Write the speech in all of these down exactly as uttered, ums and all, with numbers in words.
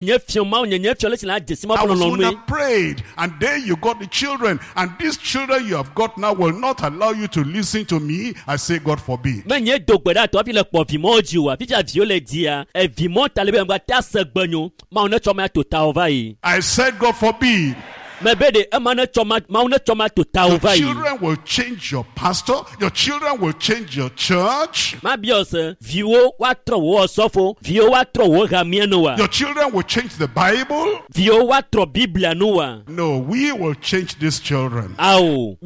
would have prayed, and then you got the children, and these children you have got now will not allow you to listen to me. I say, God forbid. I said, God forbid. Your children will change your pastor. Your children will change your church. Your children will change the Bible. No, we will change these children. Our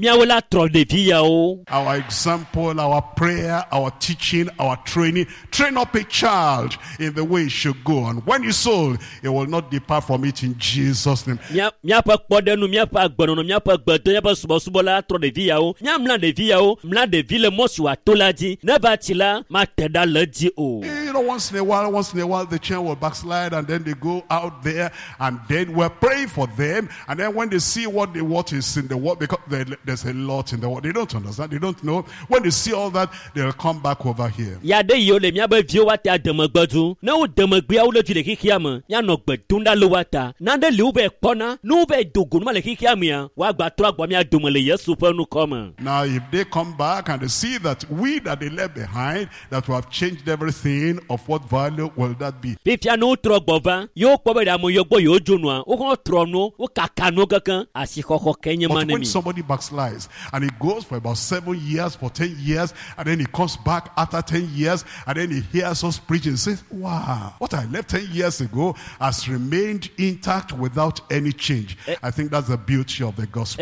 example, our prayer, our teaching, our training. Train up a child in the way he should go. And when he's old, he will not depart from it in Jesus' name. Nu miapa agbono miapa gbedo miapa subo subo la tro de viao nyamla de viao mla de ville mosu atolaji neba tila ma teda leji o. You know, once in a while once in a while the child will backslide, and then they go out there, and then we're praying for them, and then when they see what they what is in the world, because there's a lot in the world, they don't understand, they don't know. When they see all that, they'll come back over here. Ya de yo le miaba vio wata demagbedu na wo demagbe a wo le de kikiama ya no gbedunda lo wata na de le ube pona no be dogo. Now, if they come back and they see that we that they left behind, that we have changed everything, of what value will that be? But when somebody backslides and he goes for about seven years, for ten years, and then he comes back after ten years, and then he hears us preaching, he says, wow, what I left ten years ago has remained intact without any change. I think that's the beauty of the gospel.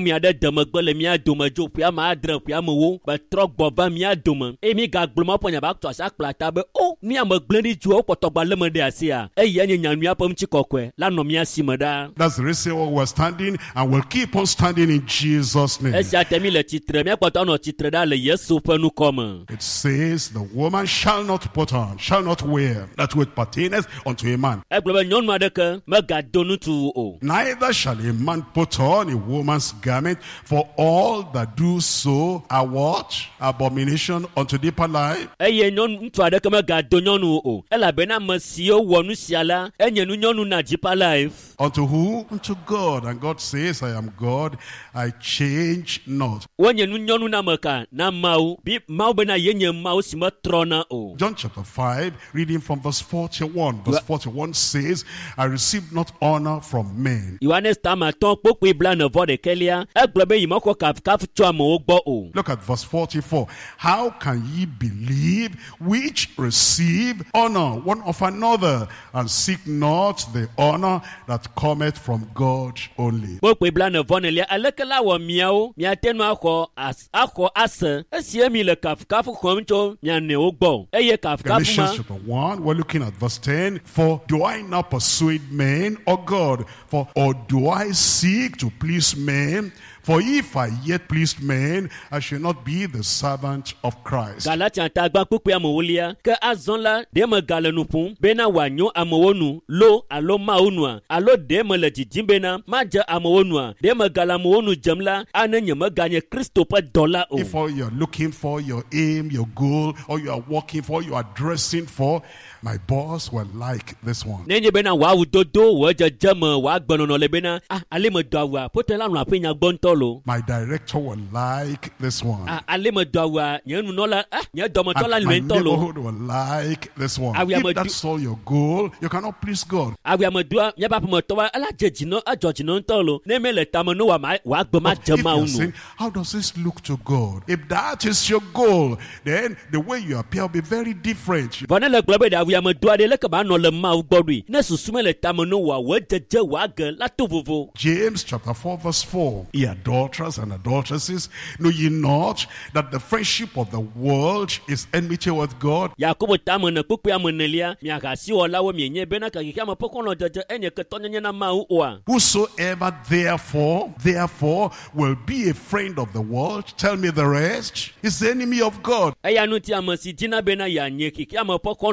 That's the reason why we're standing, and we'll keep on standing in Jesus' name. It says the woman shall not put on, shall not wear that which pertaineth unto a man. Neither shall a man put on a woman's garment, for all that do so are what? Abomination unto deeper life. Unto who? Unto God. And God says, I am God, I change not. John chapter five, reading from verse forty-one. Verse forty-one says, I received not honor from men. Look at verse forty-four. How can ye believe which receive honor one of another, and seek not the honor that cometh from God only? Galatians chapter one, we're looking at verse ten. For do I now persuade men or God? For or do I seek to please men? For if I yet pleased men, I shall not be the servant of Christ. Galatians tagba pukwe amowolia ke azonla de me galenupun bena wanyo amowonu lo alo maunwa alo de me le jijimbena maja amowonu de me galamowonu jemla anenye me ganye Christo pa dollar o. If all you're looking for, your aim, your goal, or you are working for, you are dressing for, my boss will like this one. Nenye bena wa udodo wa jama wa gbonono le bena ah ale me do wa potela nu apenya gbonto. My director will like this one. My, my neighborhood will like this one. If that's all your goal, you cannot please God. But if you're saying, how does this look to God? If that is your goal, then the way you appear will be very different. James chapter four verse four. Yeah. Adulterers and adulteresses, know ye not that the friendship of the world is enmity with God? Whosoever therefore, therefore will be a friend of the world, tell me the rest, is the enemy of God.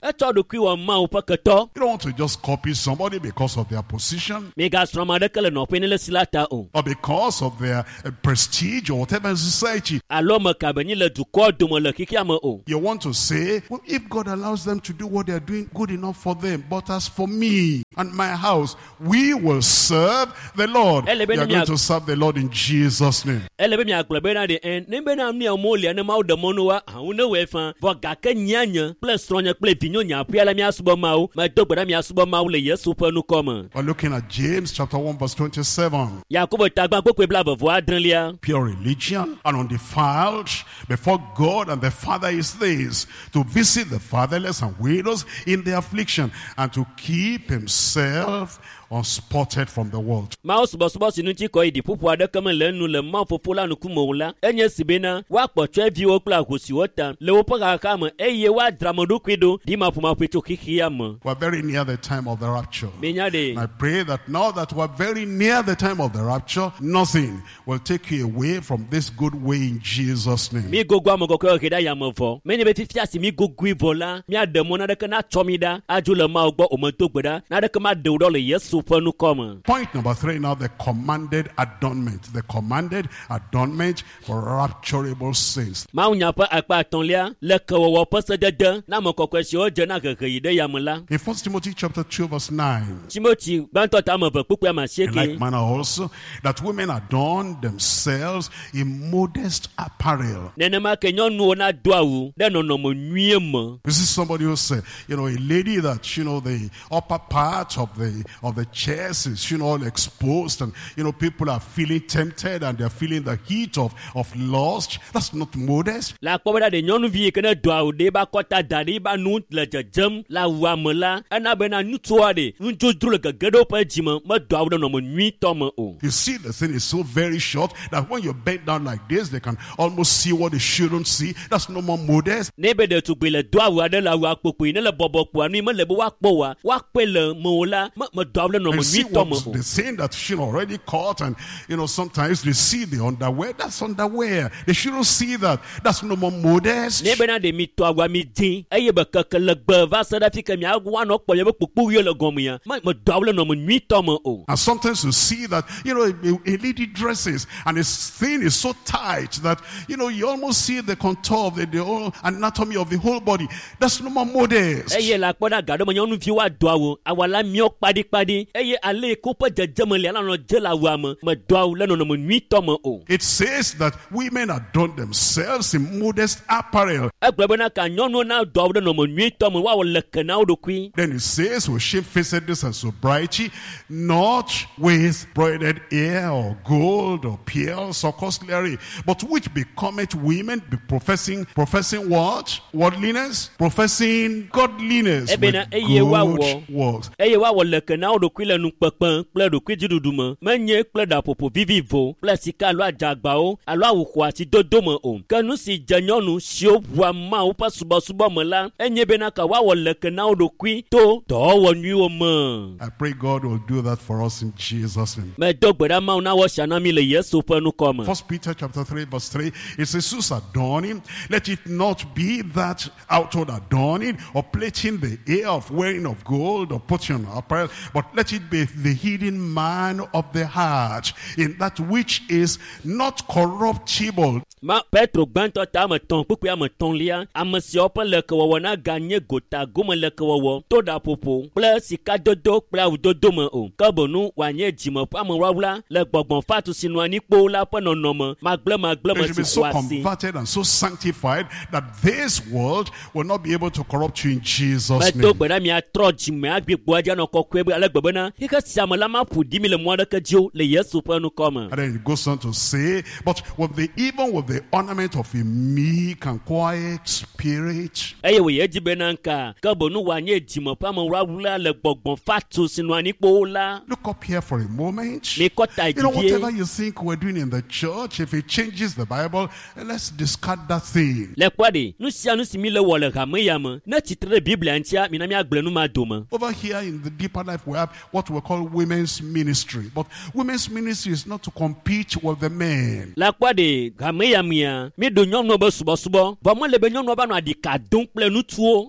etsɔ ɖokui wɔ Mawu ƒe ketɔ. You don't want to just copy somebody because of their position Migasrɔ̃ ame aɖeke le nɔƒe ne le si la ta o. or because of their uh, prestige or whatever in society. Alo me ka be nyi le dukɔ dome le xixia me o. You want to say, well, if God allows them to do what they are doing, good enough for them. But as for me and my house, we will serve the Lord. Ele be You are ni going mia- to serve the Lord in Jesus' name. Ele be miagblɔ be na de ɛn ne be na mi amewo lia ne Mawu ɖe mɔnu wa ahũ ne wɔe fã vɔ gake nyanye kple srɔ̃nye kple vinyo aƒea le miasubɔ Mawu medo gbe ɖa miasubɔ Mawu le Yesu ƒe nukɔ me. We're looking at James chapter one verse twenty-seven. Yakobo tagba kpekpe bla vevɔ adrelia. Pure religion and undefiled before God and the Father is this, to visit the fatherless and widows in their affliction and to keep himself unspotted from the world. Mawu subɔsubɔ si ŋuti kɔ yi ɖi ƒuƒu aɖeke me le enu le Mawu Fofo la ŋkume o la enye si bena woakpɔ tsyɔ̃eviwo kple ahosiwo ta le woƒe xaxa me eye woadzra ameɖokui ɖo ɖimaƒomaƒoe tso xixia me. We're very near the time of the rapture. Menya And I ɖe pray that now that we're very near the time of the rapture, nothing will take you away from this good way in Jesus' name. mi gogo ame kɔkɔe ɣe ɖa yame vɔ menye be fifia si mi gogui vɔ la miaɖe mɔ naɖeke natsɔ mi ɖa adzo le Mawu gbɔ omedo gbe ɖa naɖeke maɖe wo ɖɔ le Yesu ƒe nukɔ me. Point number three now, the commanded adornment. The commanded adornment for rapturable saints. Mawu nya ƒe akpa atɔ̃lia le kewɔwɔ ƒe sedede na ame kɔkɔe siwo dze na hehe yi ɖe yame la. In First Timothy chapter two verse nine, Timothy gbãtɔ ta ame eve kpukpui ame in like asieke. manner also, that women adorn themselves in modest apparel. Nenema ke nyɔnuwo na do awu ɖe nɔnɔme nyuie me. This is somebody who said, you know, a lady that, you know, the upper part of the of the chest is, you know, all exposed, and, you know, people are feeling tempted and they're feeling the heat of, of lust. That's not modest. La kpɔ be ɖa ɖe nyɔnuvi yi ke ne do awu ɖe ba kɔta da ɖe ba nu le dzedzem le awua me la ena bena ŋutsua ɖe ŋudzodzro le gege ɖe woƒe dzime medo awu ɖe nɔnɔme nyuitɔ me o. You see, the thing is so very short that when you bend down like this, they can almost see what they shouldn't see. That's no more modest. Ne be ɖetugbi le do awu aɖe le awua kpokpoe ne le bɔbɔ kpoa nu mele be woakpɔ wa woakpɔe le mewo la me medo awu ɖe And nɔnɔme see nyuitɔ me what o. the thing that she already caught, and, you know, sometimes they see the underwear. That's underwear. They shouldn't see that. That's no more modest. Ne bena ɖe mi tɔ awua mi din eye be keke le gbe va se ɖe fi ke miawo anɔ kpɔ ye be kpokpo ɣi le gɔme ya me medo awu ɖe nɔnɔme nyuitɔ me o. And sometimes you see that, you know, a, a lady dresses and his thing is so tight that, you know, you almost see the contour of the, the whole anatomy of the whole body. That's no more modest. Eye la kpɔ ɖa ga ɖe me nyɔnuviwo ado awu awua la miɔ kpaɖikpaɖi eye ale ko ƒe dzedzeme lia la nɔ dze le awua me medo awu le nɔnɔme nyuitɔ me o. It says that women adorn themselves in modest apparel. Egblɔ bena ka nyɔnuwo na do awu ɖe nɔnɔme nyuitɔ me woawɔ leke na wo ɖokui. Then it says with shamefacedness and sobriety, not with broidered hair or gold or pearls or costly array, but which becometh women, be professing professing what? Worldliness? Professing godliness with Ebena eye wawɔ good works. eye woawɔ leke na wo ɖokui le nukpekpe kple ɖokui dziɖuɖu me menye kple ɖaƒoƒo vivivo kple sika alo adzagbawo alo awu xɔasi dodo me o. Ke nu si dze nyɔnu siwo ʋua Mawu ƒe subɔsubɔ me la enye bena ka woawɔ leke na wo ɖokui to dɔwɔwɔ nyuiwo me. I pray God will do that for us in Jesus' name. Medo gbe ɖa Mawu na wɔ sia na mi le Yesu ƒe nukɔ me. First Peter chapter three verse three, it says, whose adorning, let it not be that outward adorning or plating the ear of wearing of gold or putting on apparel, but let it be the hidden man of the heart, in that which is not corruptible. Ma Petro gbãtɔ ta ame tɔn kpukpui ame tɔ̃lia ame siwo ƒe lekewɔwɔ na ganye gota gome lekewɔwɔ to ɖaƒoƒo kple sikadodo kple awudodo me o ke boŋu wòanye dzime ƒe amewawla le gbɔgbɔ fatu si nɔ anyi kpo la ƒe nɔnɔme magblẽ They magblẽ should me be si so xɔ asi. converted and so sanctified that this world will not be able to corrupt you in Jesus' Medo name. gbe ɖa miatrɔ dzime agbi gboa dzi anɔ kɔkɔe be ale gbe bena xexe sia me la maƒo ɖi mi le mɔ aɖeke dzi o le Yesu ƒe nukɔ me. And then it goes on to say, but with the even with the ornament of a meek and quiet spirit, Eye wòye dzi bena nka ke boŋu wòanye dzime ƒe amewawla le gbɔgbɔ fatu si nɔ anyi kpo la. look up here for a moment. Mi kɔ ta You know, whatever dzivie you think we're doing in the church, if it changes the Bible, let's discard that thing. le kpɔ ɖe nu sia nu si mi le wɔ le hame ya me ne tsitre ɖe Biblia ŋutia mina miagblẽ nu ma dome. Over here in the deeper life, we have what we call women's ministry. But women's ministry is not to compete with the men. La kpɔ ɖe hame ya mea mi ɖo nyɔnuwo be subɔsubɔ vɔ mele be nyɔnuwo va nɔ aɖika dom kple ŋutsuwo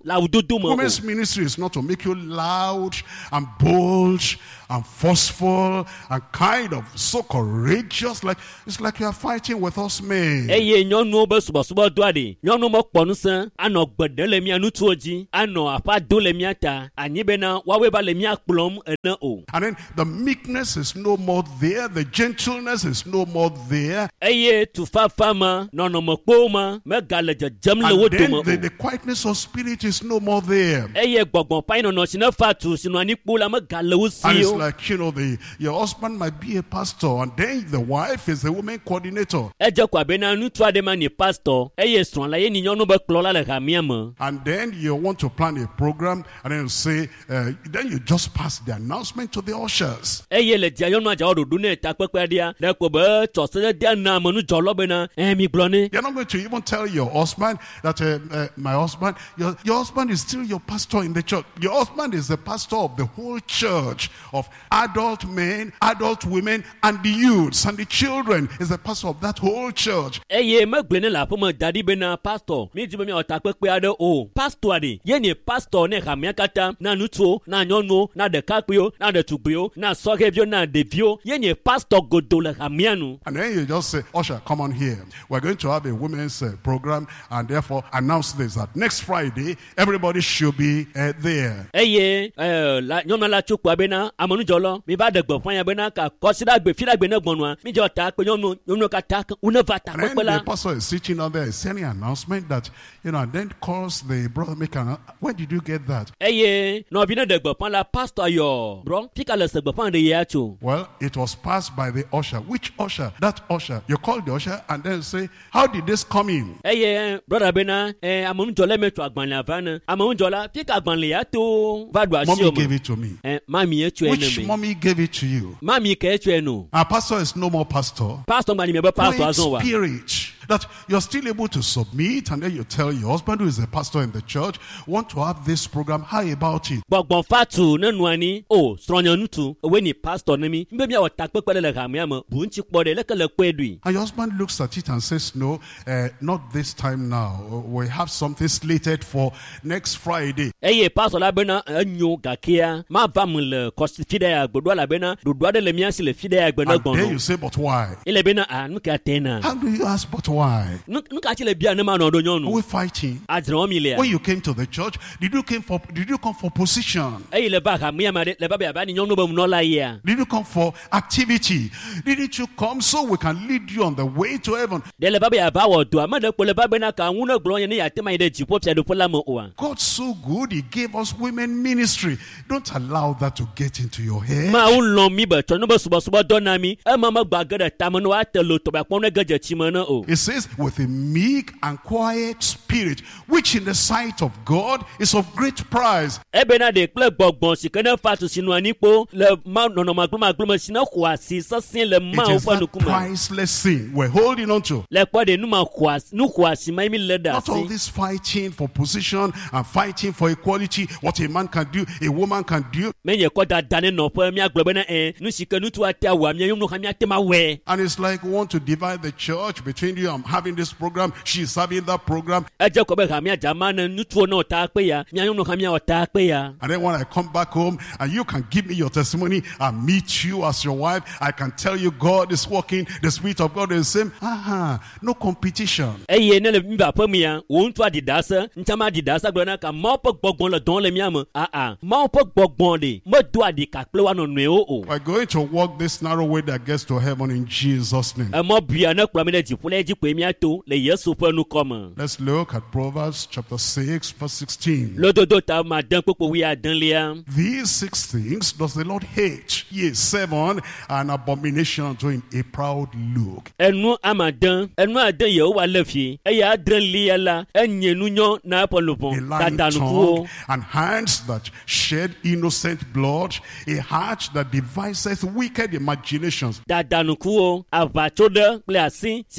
la wudodo mo. Women's ministry is not to make you loud and bold and forceful and kind of so courageous, like it's like you are fighting with us men. Eye nyɔnu be subɔsubɔ do ade. Nyɔnu mo kpɔ nusẽ, anɔ gbede le mia nutuo dzi, anɔ aƒa do le mia ta, anyi bena wawe ba le mia kplɔm ene o. And then the meekness is no more there, the gentleness is no more there. Eye tufafa ma, nɔnɔme kpo ma, mega le dzedzem le wo And then dome the, o. the quietness of spirit is no more there. Eye gbɔgbɔ pa nɔnɔ si ne fa tu si nɔ ani kpo la mega le wo And si it's o. like, you know, the your husband might be a pastor, and then the wife is the women coordinator. Edze ko abe na nutu aɖe ma ni pastor, eye srɔ̃ la ye ni nyɔnu be kplɔla le hamia me. And then you want to plan a program, and then you say, uh, then you just pass the announcement to the ushers. Eye le dia nyɔnu adza ɖoɖo ne takpekpe ɖia, ɖe ko be tsɔse de na me nudzɔlɔ bena, eh mi gblɔ ne. You're not going to even tell your husband that, uh, uh, my husband, your, your husband is still your pastor in the church. Your husband is the pastor of the whole church, of adult men, adult women, and the youths, and the children is the pastor of that whole church. Eye megblẽ ne le aƒe me da ɖi bena pastor, mi di be miawɔ takpekpe aɖe o. Pastor aɖe, ye nye pastor ne hamia katã, na ŋutsuwo, na nyɔnuwo, na ɖekakpuiwo, na ɖetugbuiwo, na sɔhɛviwo, na ɖeviwo, ye nye pastor godo le hamia nu. And then you just say, usher, come on here. We're going to have a women's uh, program, and therefore announce this, that next Friday, everybody should be uh, there. Eye eh, la nyɔnua la tso kpɔa bena amenudzɔlɔ, mi va ɖe gbeƒã ya bena ka kɔsiɖagbe fiɖagbe ne gbɔnua, mi dzɔ takpe nyɔnu nyɔnu katã wone va And then takpekpe la. the pastor is sitting on there, is sending an announcement that, you know, and then calls the brother, make an, when did you get that? Eye nɔvi ne ɖe gbeƒã la pastor yɔ brɔ fika le se gbeƒã ɖe ya tso. Well, it was passed by the usher. Which usher? That usher. You call the usher and then say, how did this come in? Eye brɔda bena eh, amenudzɔlɔ me tso agbalẽa va ne, amenudzɔla fika agbalẽ ya to va ɖo asi Mommy o gave me. it to me. Eh, mami ye tso ene Which me. mommy gave it to you? Mami ke tso eno. Our pastor is no more pastor. Pastor ngba ni me be pastor Quiet azon wa. spirit. That you're still able to submit, and then you tell your husband, who is a pastor in the church, want to have this program. How about it? Gbɔgbɔn fatu ne nuani o srɔ̃nyɔ nutu ewe ni pastor ne mi nbe miawɔ takpekpe ɖe le hamia me bu ŋutsi kpɔ ɖe leke le kpe ɖui. And your husband looks at it and says, no, uh, not this time now. We have something slated for next Friday. Eye pastor la bena enyo gakea ma va me le kɔsi fi ɖe ya gbeɖoa la bena ɖoɖo aɖe le mia si le fi ɖe ya gbe ne And then you gbɔnɔ. say, but why? Ele bena a nu ka te na. How do you ask, but why? Nu nu ka ti le bia ne ma nɔ ɖo Are nyɔnu. we fighting? Adzrɔ̃ mi le. When you came to the church, did you come for did you come for position? Eye le ba hamia ma ɖe le ba be aba ni nyɔnu be nɔla yia. Did you come for activity? Didn't you come so we can lead you on the way to heaven? De le ba be aba wɔ do ame ɖe kpo le ba bena ka ŋu ne gblɔ ye ne yate ma yi ɖe dziƒo fiaɖoƒe la me oa. God's so good, He gave us women ministry. Don't allow that to get into your head. Mawu lɔ̃ mi be tsɔ ne be subɔsubɔ dɔ na mi ema megba ge ɖe tame ne woate lo tɔ be akpɔ ne ge dze tsi me ne o. It says, with a meek and quiet spirit, which in the sight of God is of great price. Ebena ɖe kple gbɔgbɔn si ke ne fa tu si nu ani kpo le ma nɔnɔme agblɔmagblɔme si ne xɔ asi sesẽ le It Mawu is ƒe that ŋkume. priceless thing we're holding on to. Le kpɔ ɖe nu ma xɔ asi nu xɔ asi ma mi le ɖe Not all asi. this fighting for position and fighting for equality, what a man can do, a woman can do. Menye kɔ dada ne nɔƒe miagblɔ bena ɛ nu si ke nutu ate awɔ mia nyɔnu hã miate ma wɔe. And it's like we want to divide the church between you. I'm having this program, she's having that program. Edze kɔ be ha miadzama ne nutuwo ne wòta akpe ya mia nyɔnu hã miawɔ ta akpe ya. And then when I come back home and you can give me your testimony and meet you as your wife, I can tell you God is working, the Spirit of God is the same. Aha, no competition. Eye ne le mi ba ƒe mi ya wo ŋutu aɖiɖase ŋtsama aɖiɖase gblɔ na ka Mawu ƒe gbɔgbɔn le dɔm le mia me. Aa Mawu ƒe gbɔgbɔn ɖe medo aɖika kple wa nɔnɔewo o. We're going to walk this narrow way that gets to heaven in Jesus' name. Emɔ bia ne kplɔ mi ɖe dziƒo le edzi koe miato le Yesu ƒe nukɔme. Let's look at Proverbs chapter six, verse sixteen. Lododo ta ma den kpokpo wi adelia. These six things does the Lord hate. Yea, seven, an abomination unto him, a proud look. Enu ama den enu aden Yehowa le fie eye adre lia la enye nu nyɔ na eƒe A lobɔ lying dada tongue nukuwo. and hands that shed innocent blood, a heart that deviseth wicked imaginations. Dada nukuwo aʋatso ɖe kple asi si ku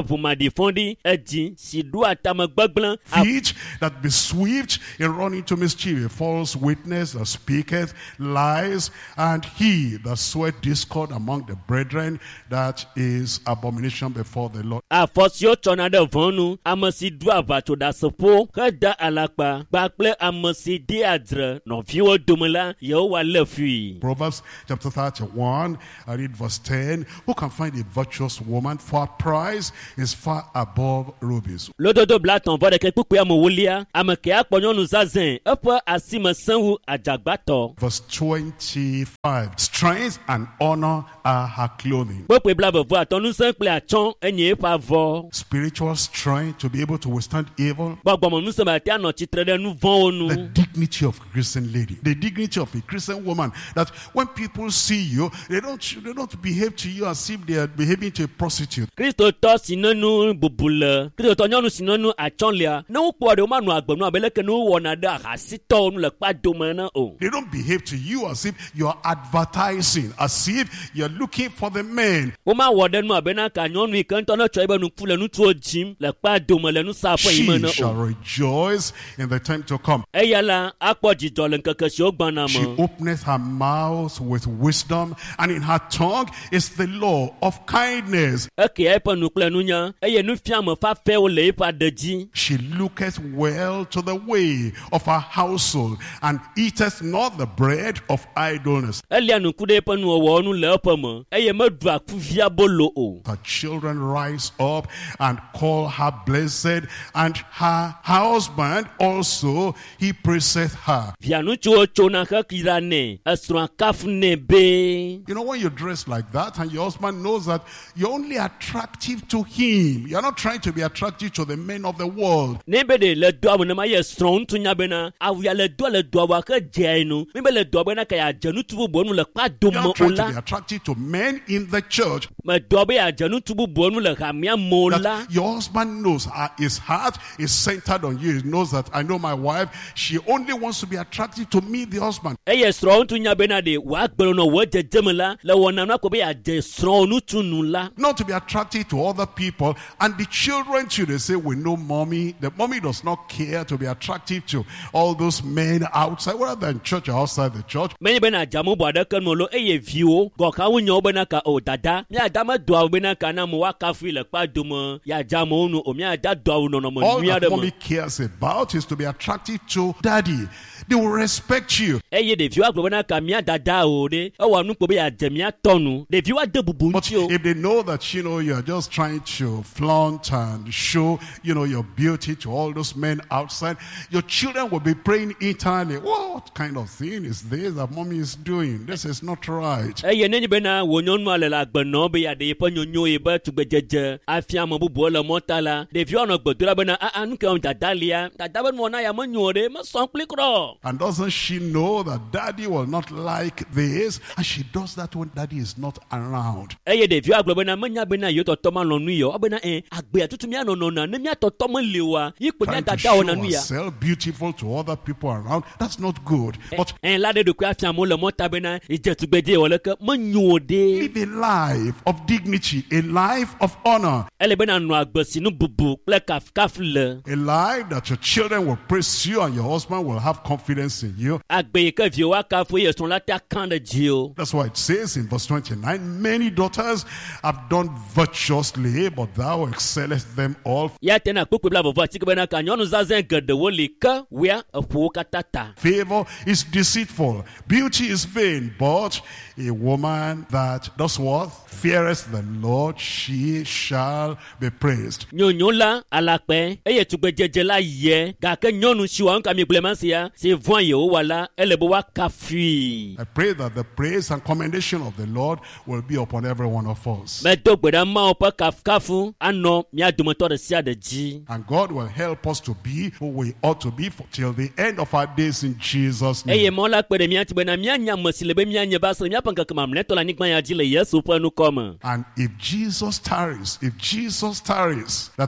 avumadi fondi edzi si do atame gbegblẽ. Feet that be swift in running to mischief, a false witness that speaketh lies, and he that soweth discord among the brethren, that is abomination before the Lord. Afɔsio tsɔna ɖe vɔnu, ame si do aʋatso ɖe aseƒo heda alakpa kpakple ame si de adzre nɔviwo dome la, Yehowa lé fui. Proverbs chapter thirty-one, I read verse ten. Who can find a virtuous woman? For her price is far above rubies. Lododo bla tɔn vɔ ɖeke kpukpui ame wolia, ame ke akpɔ nyɔnu zazɛn, eƒe asime sẽ wu adzagbatɔ. Verse twenty-five. Strength and honor are her clothing. Kpekpe bla bevɔ atɔ nusẽ kple atsɔ enye eƒe avɔ. Spiritual strength to be able to withstand evil. Gbɔgbɔme nusẽ be ate anɔ tsitre ɖe nu vɔ̃wo nu. The dignity of a Christian lady, the dignity of a Christian woman, that when people see you, they don't they don't behave to you as if they are behaving to a prostitute. Kristotɔ si nenu bubu le, Kristotɔ nyɔnu si nenu atsɔlia, ne wokpɔ ɖe woma nu agbenu abe leke ne wowɔna ɖe ahasitɔwo nu le kpa dome ne o. They don't behave to you as if you are advertising, as if you're looking for the men. Woma wɔ ɖe nu abe na ka nyɔnu yi ke ŋutɔ ne tsɔ ebe nuku le nutuwo dzim le kpa dome le nusa ƒe yi me ne She shall o. rejoice in the time to come. Eya la akpɔ dzidzɔ le ŋkeke siwo gbãna She me. openeth her mouth with wisdom, and in her tongue is the law of kindness. Eke eƒe nu kple nunya, eye nufiame fafɛwo le eƒe aɖe dzi. She looketh well to the way of her household, and eateth not the bread of idleness. Elia nuku ɖe eƒe nuwɔwɔwo nu le eƒe me, eye meɖua kuvia bolo o. Her children rise up and call her blessed, and her husband also, he praiseth her. Via ŋutsuwo tsona hekira nɛ, esrɔ̃a kafu nɛ be. You know, when you dress like that and your husband knows that you're only attractive to him, you're not trying to be attractive to the men of the world. Ne be de le doa me ne ma ye srɔ̃ ŋutu nya bena awuya le doa le doa wa ke dzeae nu. Mi be le doa bena ka ya dze nutu bubuwo nu le kpa You're dome not o trying to la. be attractive to men in the church. Me doa be ya dze nutu bubuwo nu le hamia me o la. That your husband knows uh, his heart is centered on you. He knows that I know my wife, she only wants to be attractive to me, the husband. Eye srɔ̃ ŋutu nya bena de wa gbelo no wo dzedzeme la le wɔna nu ko be ya dze srɔ̃ ŋutu nu la. Not to be attractive to other people. And the children too, they say, we know mommy. The mommy does not care to be attractive to all those men outside, whether they're in church or outside the church. Menye bena jamu bo aɖeke nu lo eye viwo gɔkawo nya wo bena ka o dada miada me doawo bena ka na mo wakafui le kpa dome ya jamu nu o miada doawo nɔnɔme All nyui that aɖe mommy me. cares about is to be attractive to daddy. They will respect you. Eye ɖeviwo agblɔ bena ka mia dada o ɖe ewɔ nu kpo be yadze mia tɔnu ɖeviwo ade bubu But ŋuti o. if they know that, you know, you're just trying to flaunt and show, you know, your beauty to all those men outside, your children will be praying internally, what kind of thing is this that mommy is doing? This is not right. Eye nenye bena wo nyɔnua le le agbenɔ be yaɖe yeƒe nyonyo yi be tugbedzedze afia ame bubuwo le mɔta la ɖeviwo anɔ gbe do ɖa bena aa nu ke wɔm dada lia dada be nuwɔna ya menyo o ɖe mesɔ kpli krɔ. And doesn't she know that daddy will not like this? And she does that when daddy is not around. Eye ɖeviwo agblɔ bena menya bena yewo tɔtɔ ma lɔ nu yɔ abena ɛ agbea tutu mia nɔnɔna ne mia tɔtɔ meli oa yi kpo mia Trying to dada show wɔna nu ya. herself beautiful to other people around, that's not good. But Ɛ la de ɖokui afia amewo le mɔta bena edze tugbedze wɔ leke menyo o ɖe. live a life of dignity, a life of honor, Ele bena nɔ agbe si nu bubu kple kafukafu le. a life that your children will praise you and your husband will have confidence in you. Agbe yi ke viwo akafu eye srɔ̃ la te akan ɖe dzi o. That's why it says in verse twenty-nine, many daughters have done virtuously, but thou excellest them all. Ya tena kpukpe bla vɔvɔ atike bena ka nyɔnu zazɛ geɖewo li ke wia eƒowo katã ta. Favor is deceitful, beauty is vain, but a woman that does what? Feareth the Lord, she shall be praised. Nyonyo la alakpɛ eye tugbedzedze la yɛ gake nyɔnu si wɔn kami gblema sia si vɔn Yehowa la ele be woakafui. I pray that the praise and commendation of the Lord will be upon every one of us. Medo gbe ɖa Mawu ƒe kafukafu anɔ mia dometɔ ɖe sia ɖe dzi. And God will help us to be who we ought to be for till the end of our days in Jesus' Eye name. Mawu la kpe ɖe mia ŋuti bena mianya ame si le be mianye va se miaƒe ŋkeke mamlɛtɔ le anyigba ya dzi le Yesu ƒe nukɔ me. And if Jesus tarries, if Jesus tarries, that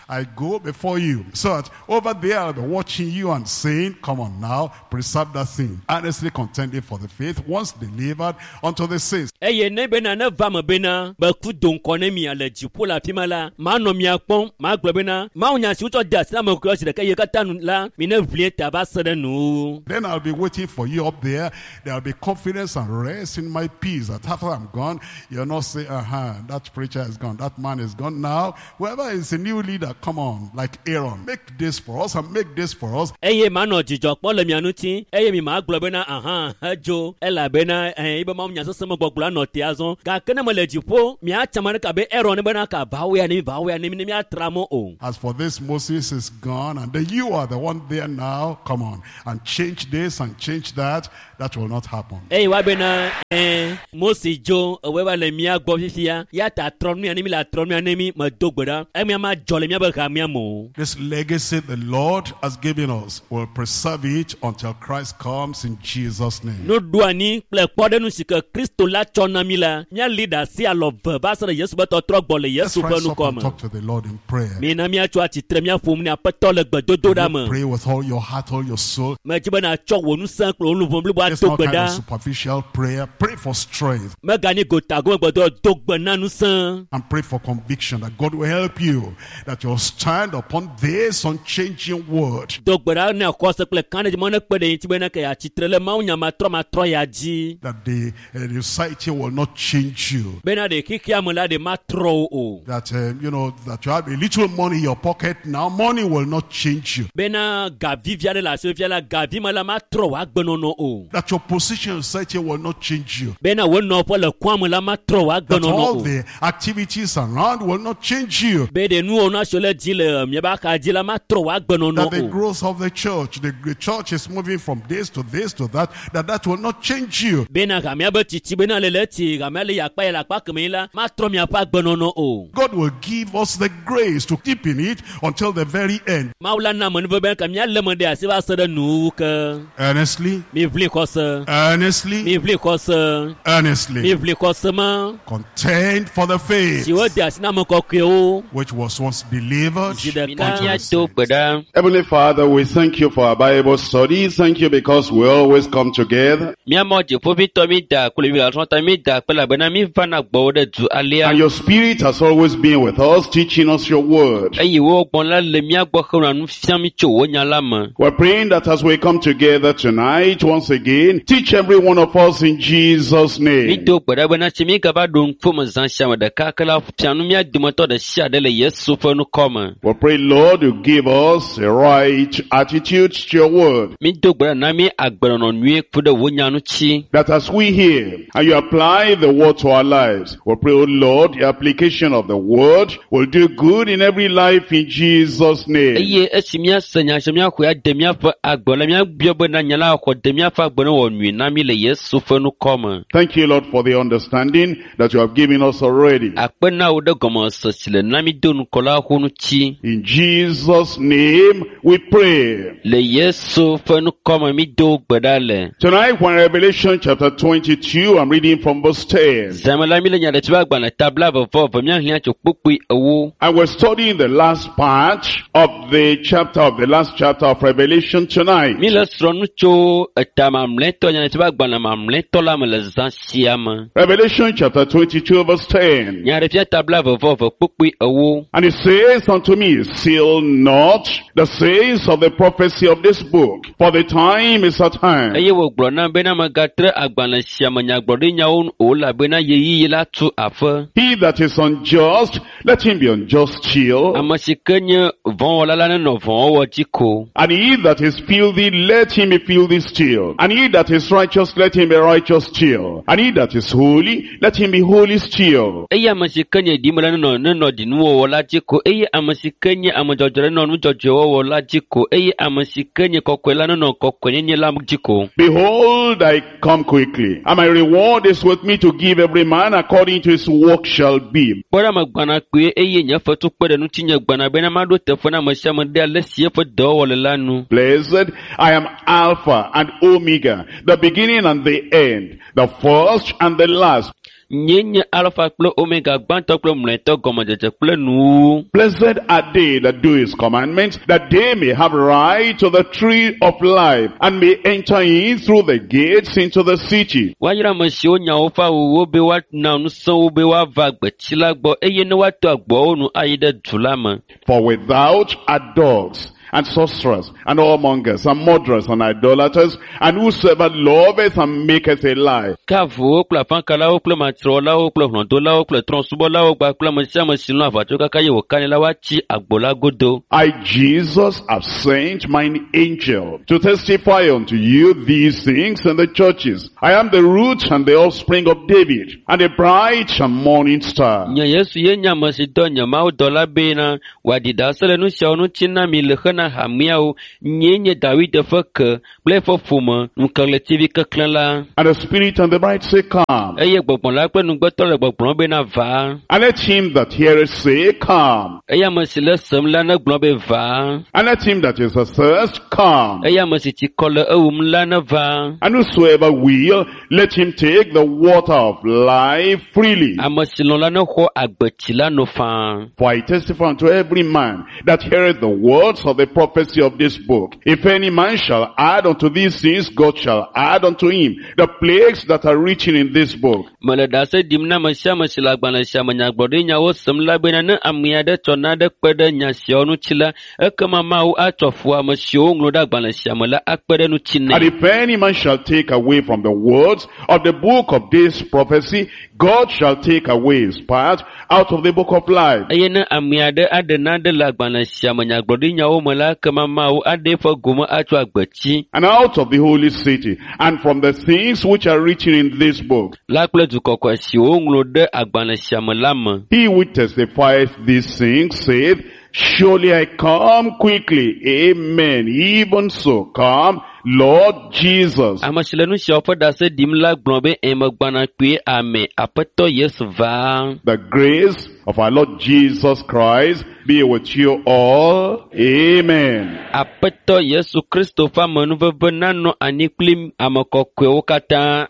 I go before you. So that over there I'll be watching you and saying, come on now, preserve that thing. Earnestly contending for the faith once delivered unto the saints. Eye ne bena ne va me bena be ku don kone mi ale jipo la pima la ma no mi akpon ma gbe bena ma onya si uto das na me cross de ka ye ka tanu la mi ne vlie taba sede nu. Then I'll be waiting for you up there. There'll be confidence and rest in my peace that after I'm gone, you'll not say, uh-huh, that preacher is gone, that man is gone. Now, whoever is a new leader, come on, like Aaron, make this for us and make this for us. Eye ma no jijo po le mi anuti, eye mi ma gbe bena aha jo ela bena eh ibe ma onya so mo gbogla no te azon ga kene mo le jipo mi a chamane ka be Aaron bena ka bawe ani bawe ani mi mi atramo o. As for this, Moses is gone, and then you are the one there now. Come on, and change this and change that. That will not happen. Hey, wa bena eh Moses jo we wa le mi agbo fifia ya ta tron mi ani mi la tron mi ani mi ma dogbeda e mi ma jole mi ba ka mi mo. This legacy the Lord has given us will preserve it until Christ comes in Jesus' name. No duani ple pode nu sika Kristo la chona mi la mi leader si alo ba sa Yesu ba to trogbo le Yesu fa nu come. Talk to the Lord in prayer. Mi na mi a chwa ti tre mi afom ni apeto le gbedodo da mo. Pray with all your heart, all your soul. Ma jiba na chok wonu san klo lu vom lu ba It's not kind dogbeda. of superficial prayer. Pray for strength. Ma gani go tago gbedo dogbe na nu san. And pray for conviction that God will help you, that you'll stand upon this unchanging word. Dogbeda na ko se ple kan de mo na pe de ti be na ka ya ti tre le ma unya ma tro ma tro ya ji. That the, uh, the society will not change you. Be na de kikia mo la de ma tro o. That, um, you know, that you have a little money in your pocket now. Money will not change you. Be na gavi via de la so via la gavi ma la ma tro wa gbeno no o. That your position in society will not change you. Be na wo no po le kwa mo la ma tro wa That gbeno no all o. the activities around will not change you. Be de nu ona so le di le mi ba ka di la ma tro wa gbeno no That the o. growth of the church, the, the church is moving from this to this to that, that that will not change you. Be na ga mi ba ti ti be na le le ti ga mi le ya pa ya la pa kemi la ma tro mi pa gbeno no o. God will give us the grace to keep in it until the very end. Maula na mo ne be ka mi le mo de ase ba se de nu ka. Earnestly, Mi vli ko se. earnestly, Mi vli ko se. Mi earnestly vli ko se ma. contend for the faith Si wo de ase na mo ko kwe o. which was once delivered. Si de unto ka the ya saints. to gbeda. Heavenly Father, we thank you for our Bible study. Thank you because we always come together. Mi amo je po bi to mi da ko le bi la so ta mi da pe la be na mi va na gbo de du alia. And your Spirit has always been with us, teaching us your word. Eyi wo gbon la le mi agbo ko nu fiam mi cho wo nya la mo. We're praying that as we come together tonight, once again, teach every one of us in Jesus' Mi name. to gbeda be na chi mi ka ba don fo mo zan sha mo da ka kala fiam nu mi adi mo to da sha de le Yesu fo nu come. We pray, Lord, you give us a right attitude to your word. Mi to gbeda na mi agbero no nue fu de wo nya nu chi. That as we hear and you apply the word to our lives, we pray, oh Lord, the application of the word will do good in every life in Jesus' name. Eye esi mi asanya sha mi akwa de mi afa agbola mi abio be na nya la akwa de mi afa agbola wo nue na mi le Yesu fo nu come. Thank you, Lord, for the understanding that you have given us already. Akpe na wo de gomo so sile na mi donu kola ho nu chi. In Jesus' name we pray. Le Yesu fo nu come mi do gbeda le. Tonight, when Revelation chapter twenty-two, I'm reading from verse ten. Zamala mi le nya de tiba gba na tabla vo vo mi ahia cho pokui ewo. And we're studying the last part of the chapter of the last chapter of Revelation tonight. Mi le sro nu cho etama mleto nya tiba gba na mamleto la me le zan siama. Revelation chapter twenty-two verse ten. Nya de fia tabla vo vo vo pokui ewo. And it says unto me, seal not the sayings of the prophecy of this book, for the time is at hand. Eye wo gbo na be na magatre agba na siama nya gbo de nya on o la be na ye yi la tu afa. He that is unjust, let him be unjust still. Amasikenye von la la no von wo jiko. And he that is filthy, let him be filthy still. And he that is righteous, let him be righteous still. And he that is holy, let him be holy still. Eye amasikenye di mala no no no di nu wo la jiko. Eye amasikenye amajojore no nu jojo wo la jiko. Eye amasikenye kokwela no no kokwenye nye la jiko. Behold, I come quickly, and my reward is with me to give every man according to his work shall be. Bora magbana kwe eye nya fatu kwede nu tinye gbana bena mado tefona mashama de alesi fo do wole lanu. Blessed, I am Alpha and Omega, the beginning and the end, the first and the last. nye nye alpha kple omega gbãtɔ kple mlɔetɔ gɔmedzedze kple nuwo. Blessed are they that do his commandments, that they may have right to the tree of life, and may enter in through the gates into the city. Wayra ame siwo nya woƒe awuwo be woana nusẽwo be woava gbetsi la gbɔ, eye ne woato agboawo nu ayi ɖe du la me. For without are dogs, and sorcerers, and whoremongers, and murderers, and idolaters, and whosoever loveth and maketh a lie. Kavuwo kple afãkalawo kple matrɔlawo kple hlɔ̃dolawo kple trɔ̃subɔlawo gba kple ame sia ame si lɔ aʋatso kaka ye wòkanɛ la woatsi agbo la godo. I, Jesus, have sent mine angel to testify unto you these things in the churches. I am the root and the offspring of David, and the bright and morning star. Nye Yesu ye nye ame si dɔ nye Mawu dɔla bena wòaɖi ɖase le nu siawo ŋuti na mi le xena hamiawo, nye nye David ƒe ke kple eƒe ƒome ŋukeɣletivi keklẽ la. And the spirit and the bride say, come. Eye gbɔgbɔ la kple nugbetɔ le gbɔgblɔm bena va. And let him that heareth say, come. Eye ame si le sem la negblɔ be va. And let him that is athirst come. Eye ame si tsikɔ le ewum la ne va. And whosoever will, let him take the water of life freely. Ame si lɔ̃ la ne xɔ agbetsi la no faa. For I testify unto every man that heareth the words of the prophecy of this book. If any man shall add unto these things, God shall add unto him the plagues that are written in this book. Mele dase dim na me sia me si le agbalẽ sia me nyagbɔɖi nyawo sem la bena ne ame aɖe tsɔ naɖe kpe ɖe nya siawo ŋuti la, ekema Mawu atsɔ fu ame siwo ŋlɔ ɖe agbalẽ sia me la akpe ɖe ŋuti nɛ. And if any man shall take away from the words of the book of this prophecy, God shall take away his part out of the book of life. Eye ne ame aɖe aɖe naɖe le agbalẽ sia me nyagbɔɖi nyawo me la, ekema Mawu aɖe ƒe gome atso agbetsi. And out of the holy city, and from the things which are written in this book. La kple du kɔkɔe siwo ŋlɔ ɖe agbalẽ sia me la me. He which testifieth these things saith, surely I come quickly. Amen. Even so come, Lord Jesus. Ame si le nu siawo ƒe ɖase ɖim la gblɔ be emegbana kpuie ame Aƒetɔ Yesu va. The grace of our Lord Jesus Christ be with you all. Amen. Aƒetɔ Yesu Kristo ƒe amenuveve nanɔ anyi kpli ame kɔkɔewo katã.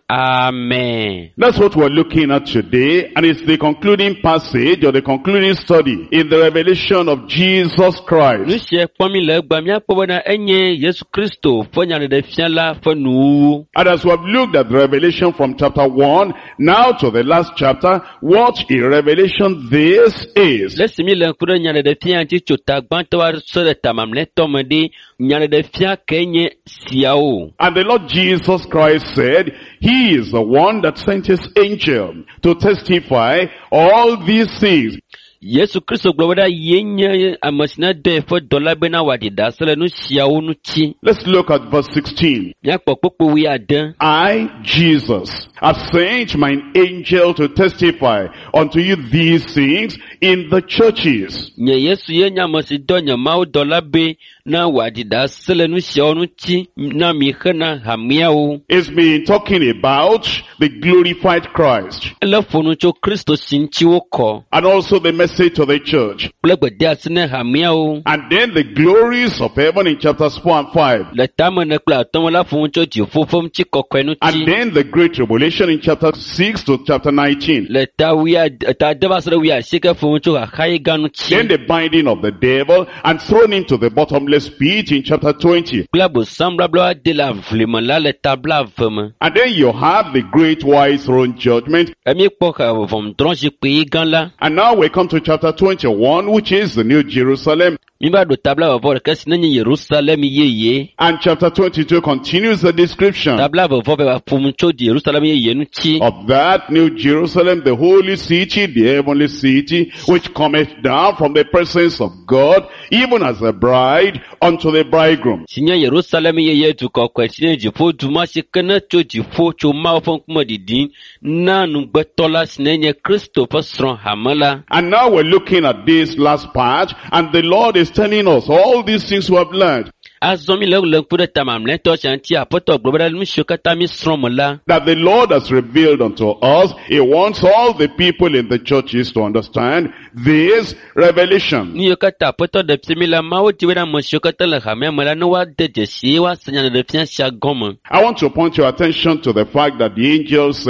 Amen. That's what we're looking at today, and it's the concluding passage or the concluding study in the revelation of Jesus Nu Christ. sia kpɔm mi le egba míakpɔ bena enye Yesu Kristo ƒe nyaɖeɖefia la ƒe nuwo. And as we have looked at the revelation from chapter one, now to the last chapter, what a revelation this is. Le si mi le ŋku ɖe nyaɖeɖefia ŋuti tso ta gbãtɔ se ɖe ta mamlɛtɔ me ɖi, nyaɖeɖefia ke nye siawo. And the Lord Jesus Christ said, he is the one that sent his angel to testify all these things. Yesu Kristo gblɔ be ɖa ye nye ame si ne dɔ eƒe dɔla bena wòaɖi ɖase le nu siawo ŋuti. Let's look at verse sixteen. Míakpɔ kpokpo wi ade. I, Jesus, have sent mine angel to testify unto you these things in the churches. Nye Yesu ye nye ame si dɔ nye Mawu dɔla be na wòaɖi ɖase le nu siawo ŋuti na mi hena hameawo. It's been talking about the glorified Christ. Ele ƒonu tso Kristo si ŋuti wokɔ. And also the message to the church. Kple gbedeasi ne hameawo. And then the glories of heaven in chapters four and five. Le tame ne kple atɔ̃ me la ƒonu tso dziƒo ƒe ŋuti kɔkɔe And ŋuti. then the great tribulation in chapter six to chapter nineteen. Le ta wia ta de va se ɖe wia asieke ƒonu tso xaxayi gã Then ŋuti. the binding of the devil and thrown into the bottomless pit in chapter twenty. Kple abosam blabla de le avli me la le ta blave me. And then you have the great white throne judgment. Emi kpɔ xa vɔvɔmdrɔ̃ zikpui gã la. And now we come to chapter twenty-one, which is the New Jerusalem. Mi va ɖo tabla vɔvɔ ɖeke si nenye Yerusalem yeye. And chapter twenty-two continues the description Tabla vɔvɔ be ƒom tso Yerusalem yeye ŋuti. of that New Jerusalem, the holy city, the heavenly city, which cometh down from the presence of God, even as a bride unto the bridegroom. Si nye Yerusalem yeye du kɔkɔe si nye dziƒo du ma si ke ne tso dziƒo tso Mawu ƒe ŋkume ɖiɖim na nugbetɔ la si nenye Kristo ƒe srɔ̃ hame la. And now we're looking at this last part, and the Lord is telling us all these things we have learned. Azɔ mi le le ŋku ɖe ta mamlɛtɔ sia ŋuti Aƒetɔ gblɔ be ɖa nu siwo katã mi srɔ̃ me la. That the Lord has revealed unto us. He wants all the people in the churches to understand this revelation. Nu yiwo katã Aƒetɔ ɖe fia mi la, Mawu di be ɖa ame siwo katã le hamea me la ne woade dzesi woase nyaɖeɖefia sia gɔme. I want to point your attention to the fact that the angel said,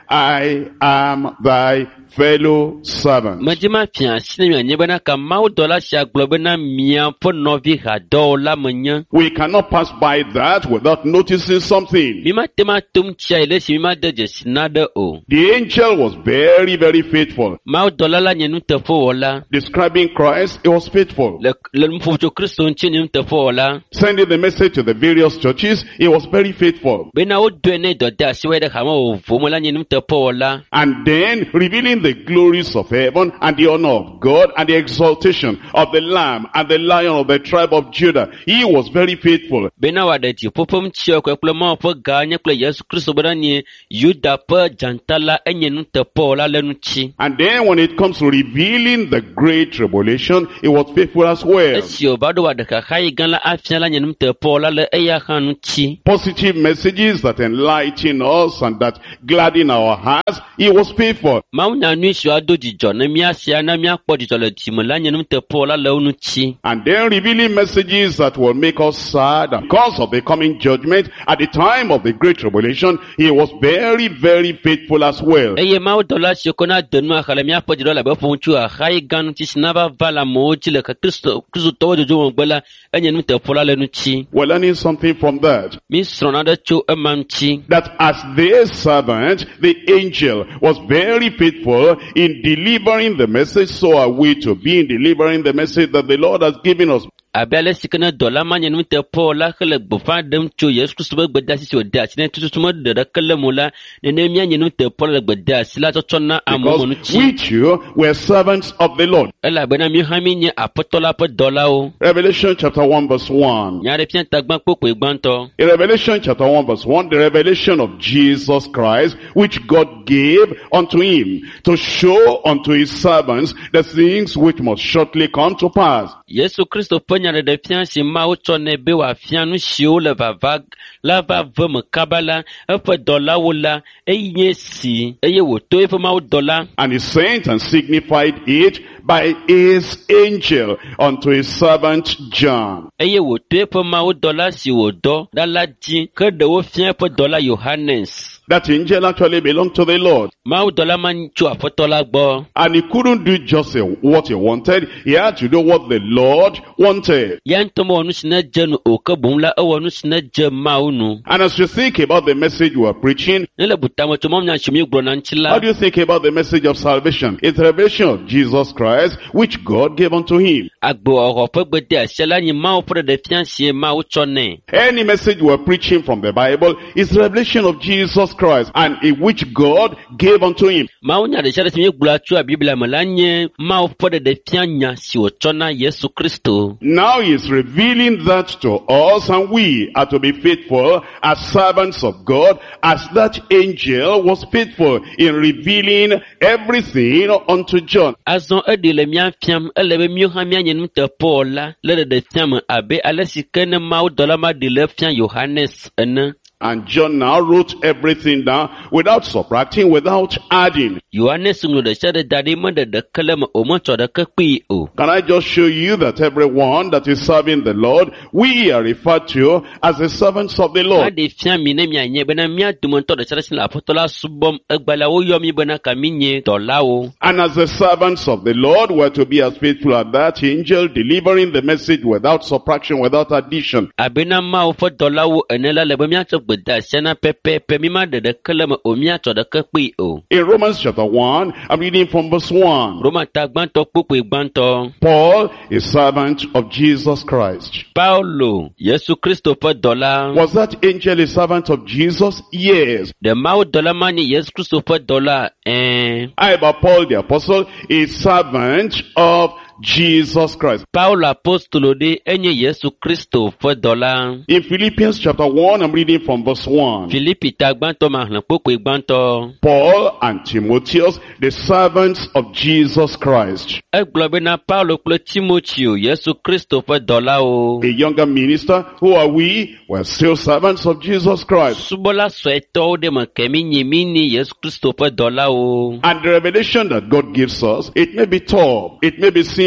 I am thy fellow servant. Majima pia sinemi nyebana kama udola shaglobena mia ponovi hadola manya. We cannot pass by that without noticing something. Mima tema tum chaile mima de jesnada o. The angel was very, very faithful. Ma udola la nyenu tefo wala. Describing Christ, he was faithful. Le le mfucho Kristo nchini tefo wala. Sending the message to the various churches, he was very faithful. Bena udwene doda siwede kama uvumola nyenu tefo wala. And then revealing the glories of heaven and the honor of God and the exaltation of the Lamb and the Lion of the tribe of Judah. He was very faithful. Bena wadeti popom chio kwa plema po ganya kwa Yesu Kristo badani yuda pa jantala enye nute po la lenuchi. And then when it comes to revealing the great tribulation, he was faithful as well. Esio bado wadaka khai ganla afyala nye nute po la le eya hanuchi. Positive messages that enlighten us and that gladden our hearts, he was faithful. Mauna nuisho ado jijo na miasia na miakpo jijo le timula nye nute po la le unuchi. And then revealing messages that will make us sad because of the coming judgment at the time of the great tribulation, he was very, very faithful as well. Eye mau dola shokona denu akala miakpo jijo la befo unchu a khai ganu chisnava vala moji le ka Kristo Kristo towa jojo mbela enye nute po la le nuchi. We're learning something from that. Misronada cho emamchi. That as their servant, the angel was very faithful in delivering the message, so are we to be in delivering the message that the Lord has given us. Abele sikana dola manya nute po la kele bufa dem cho Yesu Kristo be gbeda sisi ode asine tutuma de da kele mula ne ne mia nye nute po la gbeda sila totona amomo no chi. We too were servants of the Lord. Ela bena mi hami nye apostola po dola o. Revelation chapter one verse one. Nyare pian tagban popo igbanto. In Revelation chapter one verse one, the revelation of Jesus Christ, which God gave unto him to show unto his servants the things which must shortly come to pass. Yesu Kristo nyare de pian si ma uto ne be wa fianu shio le vavag la va vem kabala efe dola wala eye si eye woto efe ma dola. And he sent and signified it by his angel unto his servant John. Eye woto efe ma dola si wodo dala ji ke de wo fian efe dola Yohanes. That angel actually belonged to the Lord. And he couldn't do just what he wanted. He had to do what the Lord wanted. And as you think about the message you are preaching, how do you think about the message of salvation? It's the revelation of Jesus Christ, which God gave unto him. Any message you are preaching from the Bible is the revelation of Jesus Christ, and in which God gave unto him. Now he is revealing that to us, and we are to be faithful as servants of God, as that angel was faithful in revealing everything unto John. And John now wrote everything down without subtracting, without adding. Can I just show you that everyone that is serving the Lord, we are referred to as the servants of the Lord. And as the servants of the Lord, we are to be as faithful as that angel, delivering the message without subtraction, without addition. In Romans chapter one, I'm reading from verse one. Paul, a servant of Jesus Christ. Paulo, Yesu Kristo pa dola. Was that angel a servant of Jesus? Yes. The mau dola mani Yesu Kristo pa dola. Eh. I, but Paul the apostle, a servant of Jesus Christ. Paul apostolo de enye Yesu Kristo fa dola. In Philippians chapter one, I'm reading from verse one. Philippi tagbanto mahlan poko igbanto. Paul and Timotheus, the servants of Jesus Christ. E globe na Paulo klo Timotheo Yesu Kristo fa dola o. A younger minister, who are we? We're still servants of Jesus Christ. Subola sweto de makemi nyimini Yesu Kristo fa dola o. And the revelation that God gives us, it may be tough, it may be simple,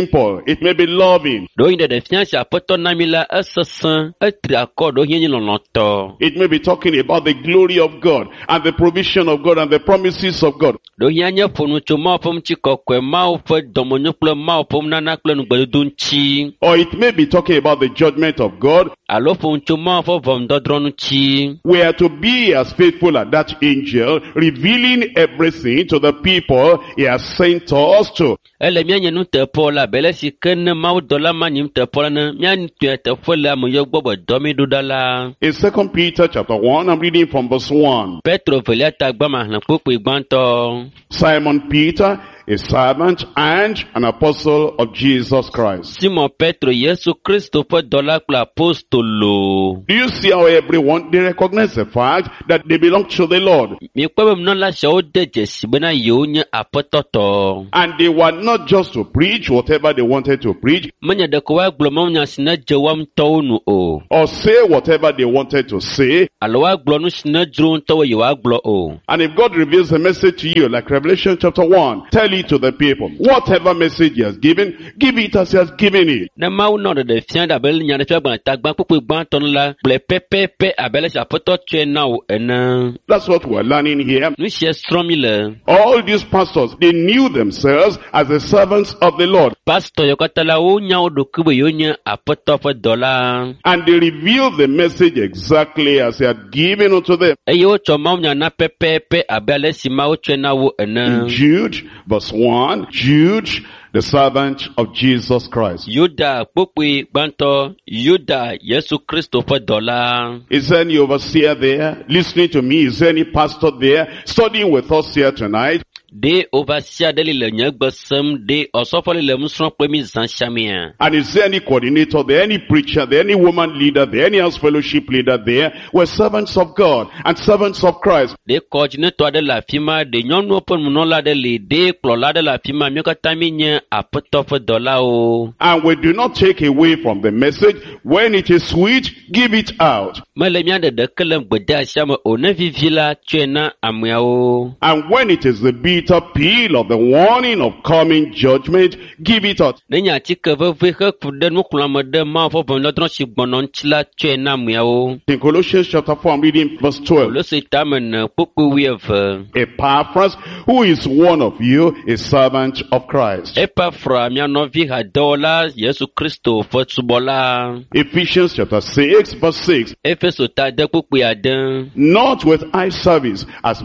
simple. It may be loving. Do yin de fiansi apoto na mi la esesan etri akọ do yin lonoto. It may be talking about the glory of God and the provision of God and the promises of God. Do yin anya fonu choma fom chi kokwe ma o fe domonyo kple ma o fom nana kple nugbedun chi. Or it may be talking about the judgment of God. Alo fon choma fo vom dodronu chi. We are to be as faithful as that angel, revealing everything to the people he has sent us to. Ele mi anya nu te pola bele si ken ma o dola ma nim te pola na mi an tu te fola mo yo gbobo do mi do dala. In Second Peter chapter one, I'm reading from verse one. Petro velia ta gba ma hlan popo igbanto. Simon Peter, a servant and an apostle of Jesus Christ. Simon Petro Yesu Kristo fo dola kla apostolo. Do you see how everyone, they recognize the fact that they belong to the Lord? Mi kwa no la shawo de jesi bena yo nya apototo. And they were not just to preach whatever they wanted to preach, Manya de kwa gloma nya sina jewam tonu o. or say whatever they wanted to say. Alowa glonu sina drun to yo aglo o. And if God reveals a message to you, like Revelation chapter one, tell it to the people. Whatever message he has given, give it as he has given it. Na mau no de fian da bel nya de fa gban tagban popo gban ton la ple pepepe abele sha poto tue na o ena. That's what we're learning here. Nu she stromi le. All these pastors, they knew themselves as the servants of the Lord. Pastor yo katala o nya o do kubo yo nya apoto fo dola. And they revealed the message exactly as he had given unto them. E yo cho mau nya na pepepe abele si ma o tue na o ena. In Jude, verse one, Jude, the servant of Jesus Christ. Yuda popo gbanto Yuda Yesu Kristo fo dola. Is there any overseer there listening to me? Is there any pastor there studying with us here tonight? De overseer de le nyagbasem de osofole le musron pe mi zan shamia. And is there any coordinator there, any preacher there, any woman leader there, any house fellowship leader there? We're servants of God and servants of Christ. De coordinator de la fima de nyonu open munola de le de klola de la fima mi katami nya apotof dola o. And we do not take away from the message. When it is sweet, give it out. Mele mi ande de kelem gbeda shama o ne vivila twena amia o. And when it is the bitter peel of the warning of coming judgment, give it out. Ne nya chike veve he kude nu kulama de ma fo bon lodron si gbonon chila twena amia o. In Colossians chapter four, I'm reading verse twelve. Lo se tamen popo wi ev. Epaphras, who is one of you, a servant of Christ. Epafra mi anovi ha dola Yesu Kristo fo tubola. Ephesians chapter six, verse six. Efeso ta de popo adan. Not with eye service as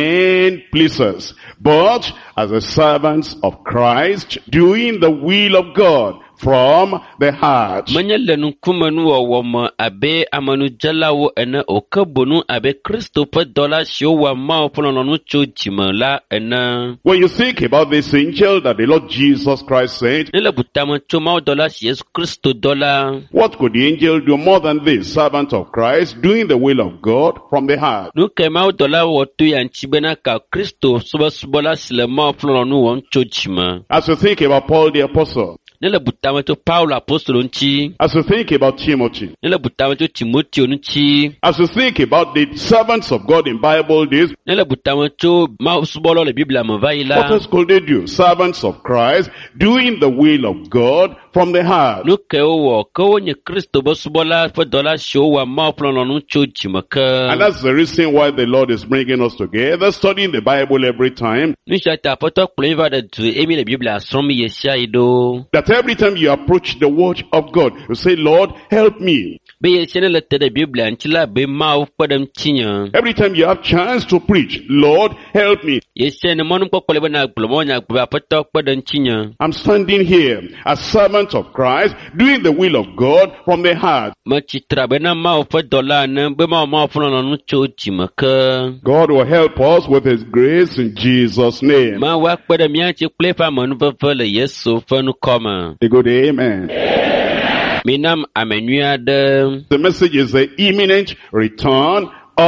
men pleasers, but as the servants of Christ, doing the will of God from the heart. Manya lenu kumanu wa wama abe amanu jalawo ena okabonu abe Kristo pa dola shio wa mao pononu chojima la ena. When you think about this angel that the Lord Jesus Christ sent, Nela butama choma dola Yesu Kristo dola. what could the angel do more than this? Servant of Christ, doing the will of God from the heart. Nu kema dola wotu ya nchibena ka Kristo suba subola sile mao pononu wa chojima. As you think about Paul the apostle, Nela butama to Paulo apostolo nchi. as you think about Timothy, Nela butama to Timothy nchi. as you think about the servants of God in Bible days, Nela butama to ma subolo le Biblia what mvaila. else could they do? Servants of Christ, doing the will of God from the heart. Nu kewo kewo nye Kristo bo subola fo dola shio wa ma pononu chojima ka. And that's the reason why the Lord is bringing us together, studying the Bible every time. Nu shata poto pleva de tu emi le Biblia asromi yesha ido. That every time you approach the word of God, you say, Lord, help me. Be yesha le te de Biblia nchila be ma u padam chinya. Every time you have chance to preach, Lord, help me. Yesha ne monu ko koleba na glomonya gba poto padam chinya. I'm standing here as servant of Christ, doing the will of God from the heart. Ma chitra be na ma u fo dola na be ma ma pononu chojima ka. God will help us with His grace in Jesus' name. Ma wa padam ya chi plefa manu vele Yesu fanu koma. A good amen. Minam amenua de. The message is the imminent return of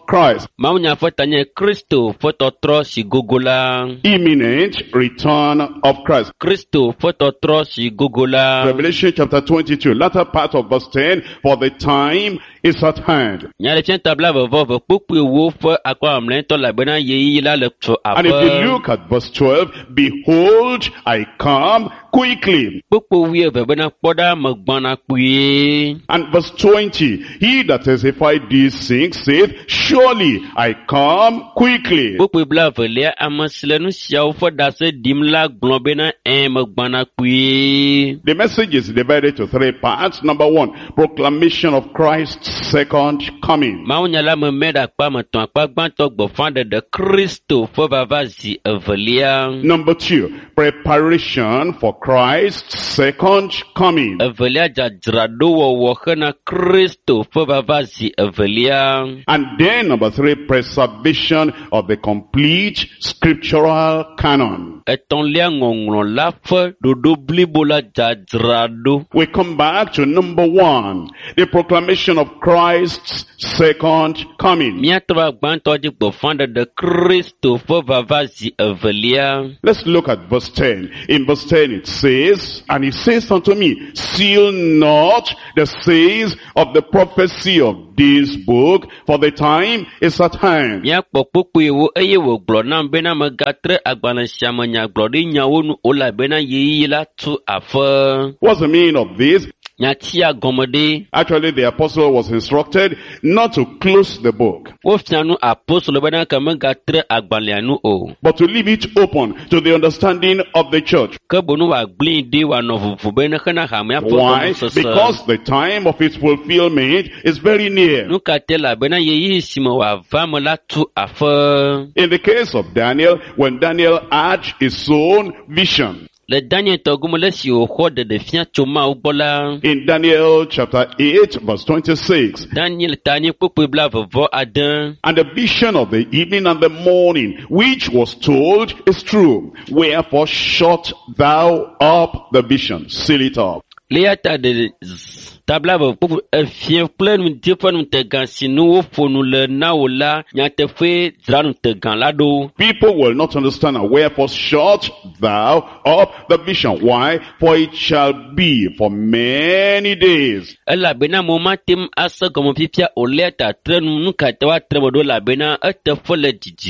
Christ. Maunya fotanye Kristo fototro si gogola. Imminent return of Christ. Kristo fototro si gogola. Revelation chapter twenty-two, latter part of verse ten, for the time is at hand. Nyale chen tabla vovo pukwi wo fo akwa mlento la bena yeyi la le tso afa. And if you look at verse twelve, behold, I come quickly. Pukwi wie bena poda magbana kuye. And verse twenty, he that testified these things saith, surely I come quickly. Pukwi bla velia amasilenu siya fo dase dimla globena en magbana kuye. The message is divided to three parts. Number one, proclamation of Christ's second coming. Maunya la me meda kwa maton akwa gbanto gbofande de Kristo fo vavazi evelia. Number two, preparation for Christ's second coming. Evelia jadrado wo wo khana Kristo fo vavazi evelia. And then number three, preservation of the complete scriptural canon. Eton lia ngongron la fo dodo blibola jadrado. We come back to number one, the proclamation of Christ's second coming. Miatwa gbanto di gbofande de Kristo fo vavazi evelia. Let's look at verse ten. In verse ten it says, and he says unto me, seal not the sayings of the prophecy of this book, for the time is at hand. Mia popopo wo eye wo glo na bena magatre agbana shamanya glo di nyawo nu ola bena yi la tu afa. What's the meaning of this? Nyatia gomode. Actually, the apostle was instructed not to close the book, Wo fianu apostle bena kamagatre agbalianu o. but to leave it open to the understanding of the church. Ke bonu wa glin di wa novuvu bena kana hamya po. Why? Because the time of its fulfillment is very near. Nu katela bena yi simo wa vamola tu afa. In the case of Daniel, when Daniel had his own vision, Le Daniel togumole si o khode de fia choma ubola. in Daniel chapter eight, verse twenty-six, Daniel tani popo bla vovo adan. and the vision of the evening and the morning, which was told, is true. Wherefore shut thou up the vision, seal it up. Leata de tabla popo fia plenu defanu te gansi no fonu le naola nyate fe zranu te gan lado. People will not understand, and wherefore shut thou up the vision. Why? For it shall be for many days. Ela bena moma tem asa gomo pipia oleta trenu nuka tewa trebodo la bena ete fole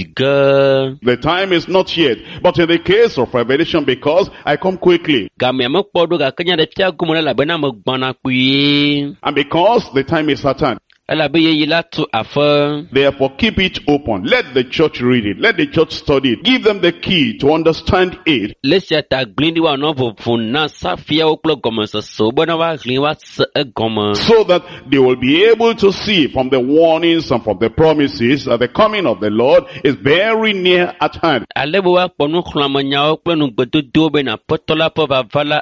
jijiga. The time is not yet, but in the case of Revelation, because I come quickly, Game mo podo ga kanya de pia gomo la bena mo gbana kuyi. and because the time is at hand, Ela be yi la tu afa. therefore keep it open. Let the church read it. Let the church study it. Give them the key to understand it. Lesia ta glindi wa no vo funa safia oklo gomo so so bona wa glin wa se gomo. So that they will be able to see from the warnings and from the promises that the coming of the Lord is very near at hand. Alebo wa ponu khlamanya oklo nu gbedo do be na potola po va vala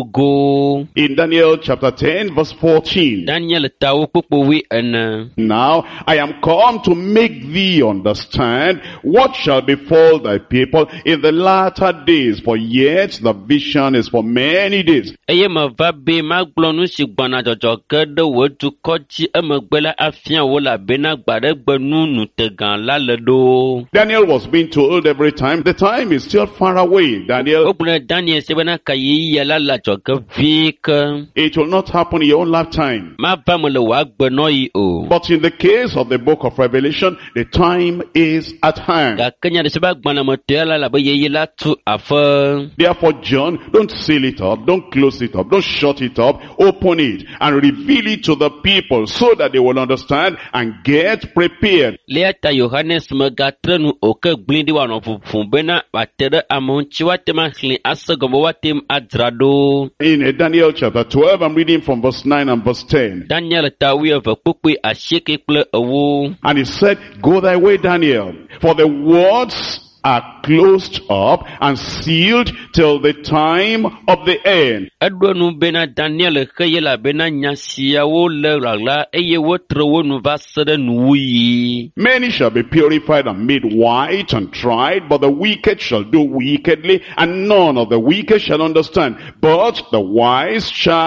agogo. In Daniel chapter ten, verse fourteen. Daniel ta opopo wi en. Now I am come to make thee understand what shall befall thy people in the latter days, for yet the vision is for many days. Eye ma va be ma glonu si gbana jojo kedo wo tu koji e ma gbela afian wo la be na gbare gbenu nu te gan la le do. Daniel was being told every time, the time is still far away, Daniel. Okuna Daniel se bena kayi ya la la jojo vik. It will not happen in your own lifetime. Ma va mo le wa gbeno yi o. But in the case of the book of Revelation, the time is at hand. Ga kenya de se ba gbana mo te la la be yi la tu afa. Therefore, John, don't seal it up, don't close it up, don't shut it up, open it and reveal it to the people so that they will understand and get prepared. Leata Johannes me ga trenu o ke glindi wa no fufun bena wa tere amon chi wa tema clean asagomo wa tem adrado. In uh, Daniel chapter twelve, I'm reading from verse nine and verse ten. Daniel ta wi of pukwe asheke ple owo. And he said, go thy way, Daniel, for the words are closed up and sealed till the time of the end. Edwenu bena Daniel kheye la bena nyasia wo le la eye wo trewo nu va sede nuyi. Many shall be purified and made white and tried, but the wicked shall do wickedly, and none of the wicked shall understand. But the wise shall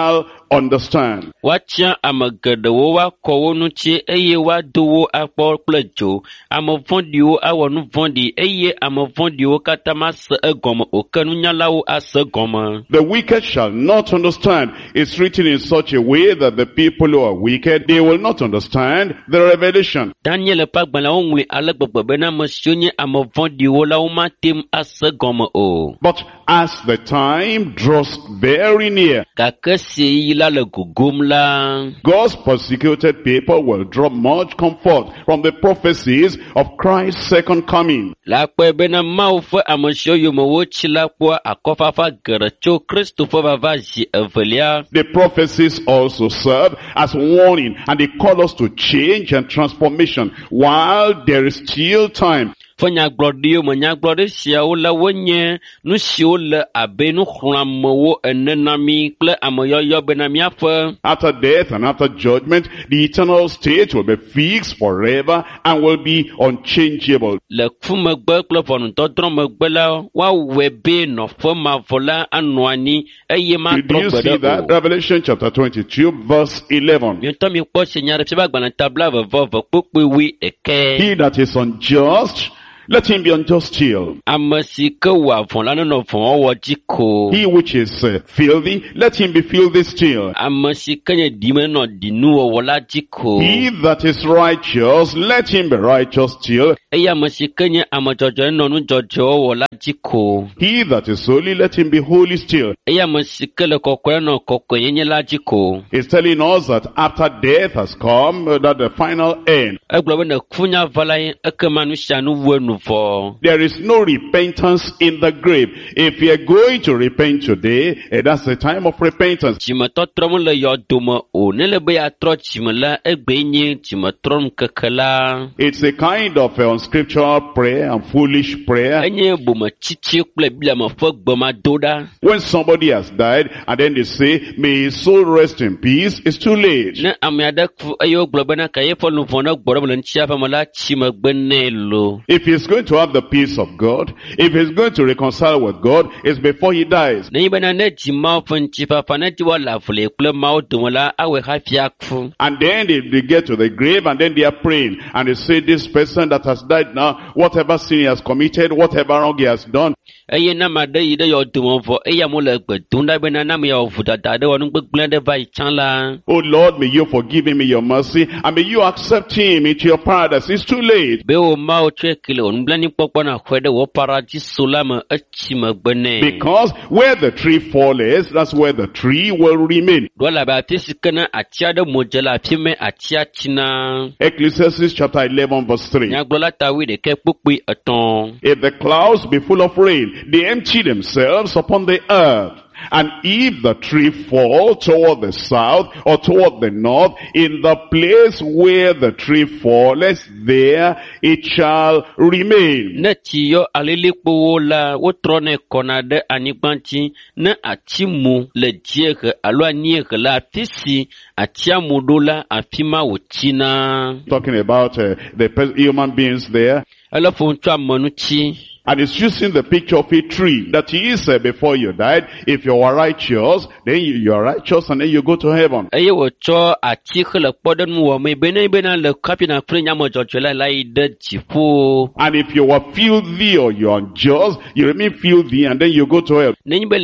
understand. Watia amagadewo wa kowo nuchi eye wa dowo akpo plejo amovondio awonu vondi eye amovondio katamas egom okanu nyalawo asegom. The wicked shall not understand. It's written in such a way that the people who are wicked, they will not understand the revelation. Daniel pagbala onwe alegbegbe bena mosionye amovondio la umatim asegom o. But as the time draws very near, kakese ila le gugumla. God's persecuted people will draw much comfort from the prophecies of Christ's second coming. La kwe bena maufa amosho yumowo chila kwa akofafa geracho Christopher vavaji evelia. The prophecies also serve as warning, and they call us to change and transformation while there is still time. Fanya glodio manya glodio siawo la wonye nu siawo le abe nu khulamowo enenami kle amoyoyo benami afa. After death and after judgment, the eternal state will be fixed forever and will be unchangeable. Le fumegbe kle fonu todron megbe la wa webe no foma vola anwani eye ma Did you see that? Revelation chapter twenty-two verse eleven. Mi to mi po senyare pse ba gbana tabla vovo pope wi eke. He that is unjust, let him be unjust still. He which is uh, filthy, let him be filthy still. He that is righteous, let him be righteous still. He that is holy, let him be holy still. He's telling us that after death has come, uh, that the final end. There is no repentance in the grave. If you are going to repent today, eh, that's the time of repentance. It's a kind of uh, unscriptural prayer and foolish prayer. When somebody has died and then they say, may his soul rest in peace, it's too late. If he's going to have the peace of God, if he's going to reconcile with God, it's before he dies. And then they, they get to the grave and then they are praying and they say, this person that has died now, whatever sin he has committed, whatever wrong he has done, oh Lord, may you forgive him in your mercy and may you accept him into your paradise. It's too late. Because where the tree falls, that's where the tree will remain. Ecclesiastes chapter eleven verse three. If the clouds be full of rain, they empty themselves upon the earth. And if the tree fall toward the south or toward the north, in the place where the tree falleth, there it shall remain. Talking about uh, the human beings there. And it's using the picture of a tree that is uh, before you died. If you are righteous, then you, you are righteous and then you go to heaven. And if you are filthy or you are unjust, you remain filthy and then you go to hell.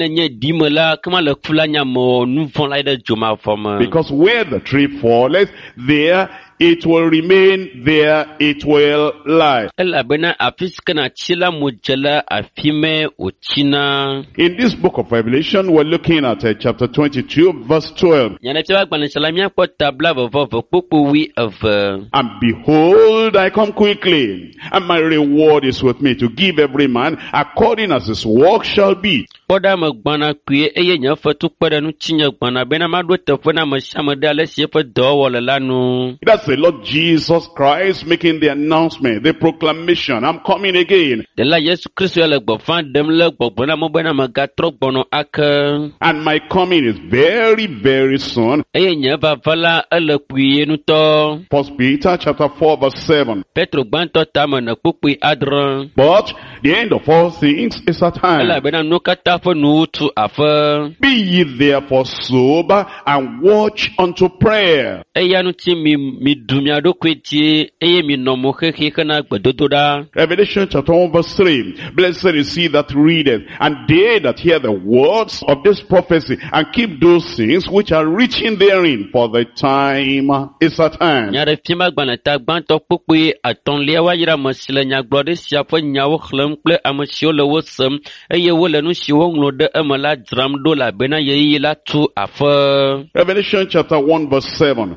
Because where the tree falleth, there it will remain, there it will lie. In this book of Revelation, we're looking at uh, chapter twenty-two, verse twelve. And behold, I come quickly, and my reward is with me to give every man according as his work shall be. That's the Lord Jesus Christ making the announcement, the proclamation, I'm coming again. And my coming is very, very soon. First Peter chapter four verse seven. But the end of all things is at hand. Be ye therefore sober and watch unto prayer. Revelation chapter one verse three. Blessed is he that readeth, and they that hear the words of this prophecy, and keep those things which are written therein, for the time is at hand. Revelation chapter one verse seven.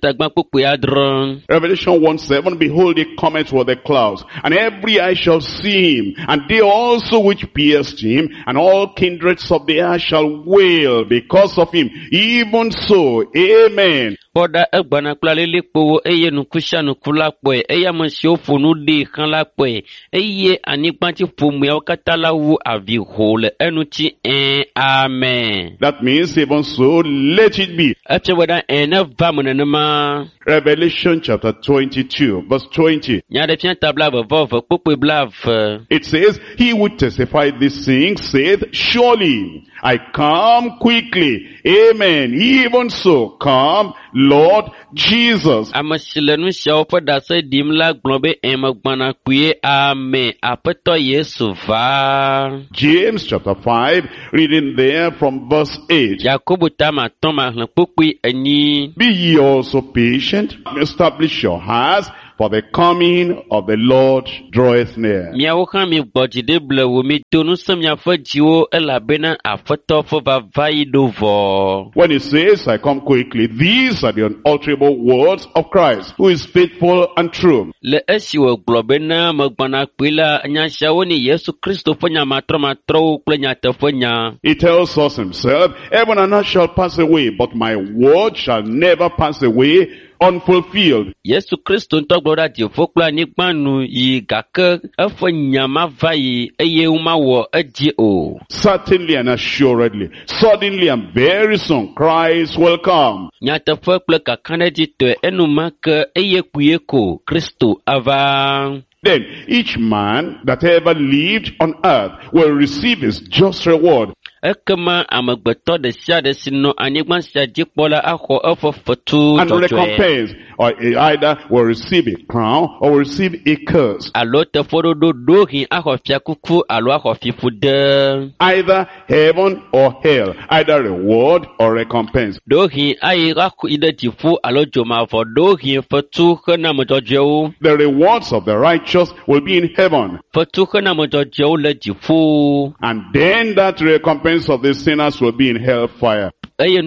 Revelation one seven. Behold, he cometh with the clouds, and every eye shall see him, and they also which pierced him, and all kindreds of the earth shall wail because of him. Even so, amen. Poda egbana klalele kpo eye nukusha nukula kwe eya monsio fonu de kan la kwe eye anigbanti fomu ya katala wu avi hole enuti en amen. That means even so, let it be. Eche weda ene vamunenema. Revelation chapter twenty-two verse twenty. Nyade pian tabla vov kpokwe blav. It says, he would testify these things saith, surely I come quickly. Amen. Even so, come, Lord Jesus. Amasilenu shaupa dasa dimla globe emagbana kuye amen. Apeto Yesu va. James chapter five, reading there from verse eight. Jacobu tama toma hlampukwi ani. Be ye also patient, establish your hearts, for the coming of the Lord draweth near. Miawoka mi bojide blewo mi tonu samya fajiwo elabena afato fo vavai dovo. When he says, I come quickly, these are the unalterable words of Christ, who is faithful and true. Le esiwo globena magbana kwila nyashawo ni Yesu Kristo fanya matro matro klenya tefanya. He tells us himself, heaven and earth shall pass away, but my word shall never pass away unfulfilled. Yesu Kristo ntogbora di fokla nigbanu yi gake afanyama vai eye umawo edi o. Certainly and assuredly, suddenly and very soon, Christ will come. Nyata fokla kakanedi to enumaka eye kuyeko Kristo ava. Then each man that ever lived on earth will receive his just reward. Ekema amagbeto de sia de sino anigban sia jipola akho ofo fotu and recompense, or either will receive a crown or will receive a curse. Alo te foro do do hin akho fiakuku alo akho fifude. Either heaven or hell, either reward or recompense. Do hin ai raku idetifu alo joma for do hin fotu khana mojojo. The rewards of the righteous will be in heaven. Fotu khana mojojo le jifu. And then that recompense of the sinners will be in hellfire. But the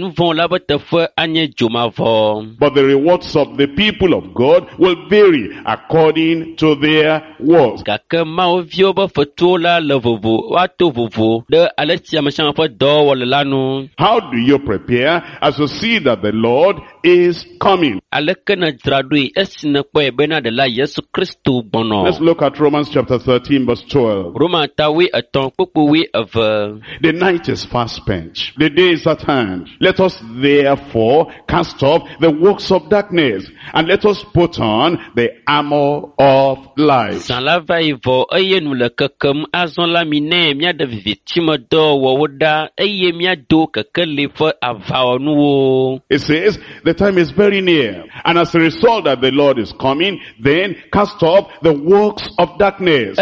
rewards of the people of God will vary according to their works. How do you prepare as you see that the Lord is coming? Let's look at Romans chapter thirteen verse twelve. The night is fast spent, the day is at hand. Let us therefore cast off the works of darkness, and let us put on the armor of light. It says the time is very near, and as a result that the Lord is coming, then cast off the works of darkness.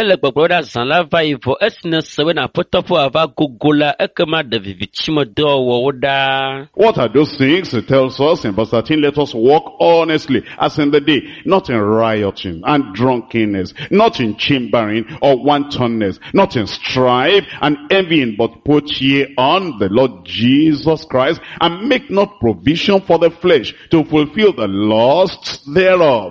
What are those things? It tells us in verse thirteen, let us walk honestly as in the day, not in rioting and drunkenness, not in chambering or wantonness, not in strife and envying, but put ye on the Lord Jesus Christ, and make not provision for the flesh to fulfill the lusts thereof.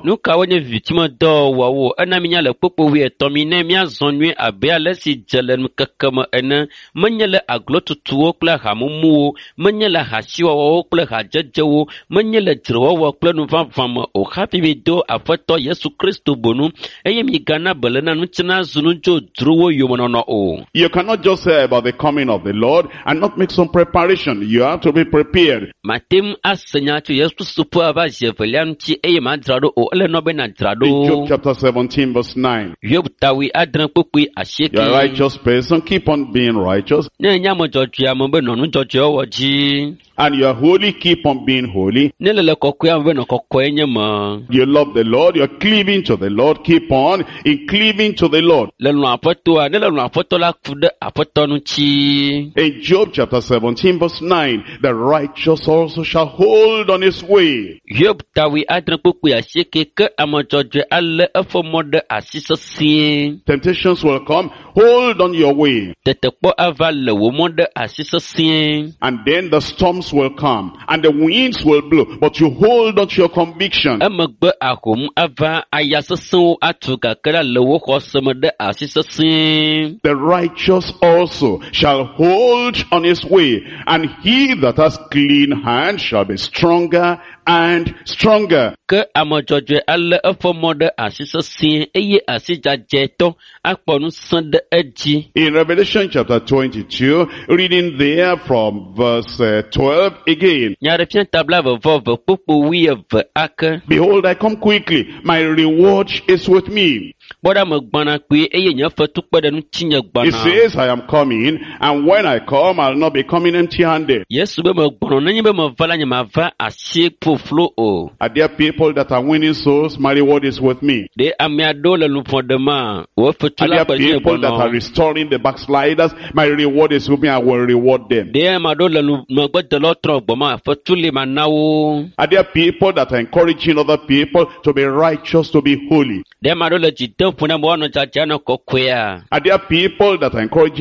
menye le hasiwɔwɔwo kple hadzedewo, menye le dzrewɔwɔ kple nuvavame o hafi mido Aƒetɔ Yesu Kristo bonu, eye migana bele na nutsina zu nudzodzowo yomenɔnɔ o. You cannot just say about the coming of the Lord and not make some preparation. You have to be prepared. Matem asenya tso Yesu Kristo ƒe ava zi evelia ŋuti eye madzra ɖo o, ele nɔ be nadzra In Job ɖo. chapter seventeen verse nine. Yob tawi adre kpekpe asieke. You're a righteous person. Keep on being righteous. Ne nye ame dzɔdzɔe ame be nɔ nu dzɔdzɔe wɔ dzi. And you are holy. Keep on being holy. Ne le le kɔkɔe ame be nɔ kɔkɔe nye me. You love the Lord. You're cleaving to the Lord. Keep on in cleaving to the Lord. Le lɔ Aƒetɔa, ne le lɔ Aƒetɔ la ku ɖe Aƒetɔ ŋuti. In Job chapter seventeen verse nine, the righteous also shall hold on his way. Yob tawi adre kpekpe asieke ke ame dzɔdzɔe alé eƒe mɔ ɖe asi sesĩe. Temptations will come. Hold on your way. Tetekpɔ ava le wò mɔ ɖe asi sesĩe. And then the storms will come and the winds will blow. But you hold on to your conviction. Emegbe ahom ava aya sesẽwo atu gake la le wo xɔseme ɖe asi sesĩe. The righteous also shall hold on his way. And he that has clean hands shall be stronger and stronger. Ke ame dzɔdzɔe alé eƒe mɔ ɖe asi sesĩe eye asi dzadzɛtɔ akpɔ nu sẽ ɖe edzi. In Revelation chapter twenty-two, reading there from verse uh, twelve again. Nyaɖefia tabla vevɔve kpokpo wi eve ake. Behold, I come quickly. My reward is with me. Kpɔɖa me gbana kpui eye nye fetu kpe ɖe ŋutinye It gbana. says, I am coming, and when I come, I'll not be coming empty-handed. Yesu be me gbɔnɔ nenye be meva la nye mava asi ƒuƒlu o. Are there people that are winning souls? My reward is with me. Ɖe ame aɖewo le luƒɔ ɖema, wo fetu Are la there ƒe nye people that are gbɔnɔ. restoring the backsliders? My reward is with me. I will reward them. Ɖe ame aɖewo le nu- megbedelawo trɔ gbɔma, fetu li mana wo. Are there people that are encouraging other people to be righteous, to be holy? Ɖe ame aɖewo le dzi dem ƒo na be woanɔ dzadzɛ anɔ kɔkɔea. Are there people that are encouraging